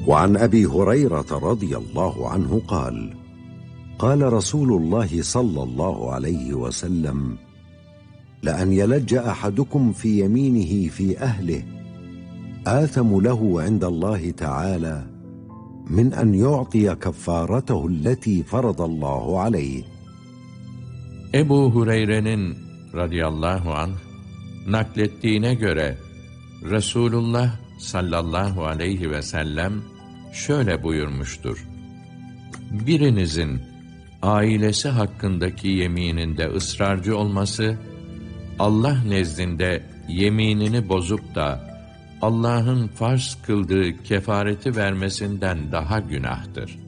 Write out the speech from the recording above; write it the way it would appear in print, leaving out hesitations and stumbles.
وعن أبي هريرة رضي الله عنه قال: قال رسول الله صلى الله عليه وسلم: لأن يلج أحدكم في يمينه في أهله آثم له عند الله تعالى من أن يعطي كفارته التي فرض الله عليه. Ebu Hureyre'nin radıyallahu anh naklettiğine göre Resulullah sallallahu aleyhi ve sellem şöyle buyurmuştur: Birinizin ailesi hakkındaki yemininde ısrarcı olması, Allah nezdinde yeminini bozup da Allah'ın farz kıldığı kefareti vermesinden daha günahtır.